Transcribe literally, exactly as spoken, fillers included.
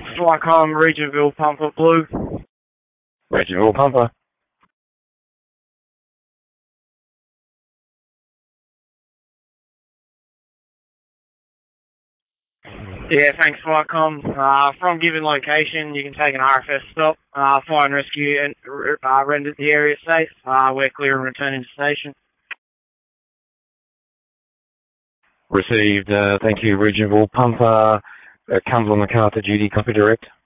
Flycom, Regionville, Pumper, Blue. Regionville, Pumper. Yeah, thanks, Flycom. Uh, from given location, you can take an R F S stop. Uh, fire and rescue and uh, render the area safe. Uh, we're clear and returning to station. Received. Uh, thank you, Regionville, Pumper. Uh, comes on the car to duty. Copy direct.